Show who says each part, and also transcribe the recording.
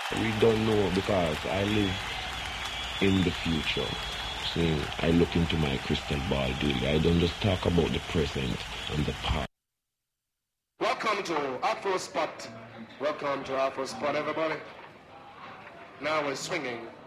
Speaker 1: We don't know because I live in the future. So I look into my crystal ball daily. I don't just talk about the present and the past.
Speaker 2: Welcome to Afro Spot. Welcome to Afro Spot, everybody. Now we're swinging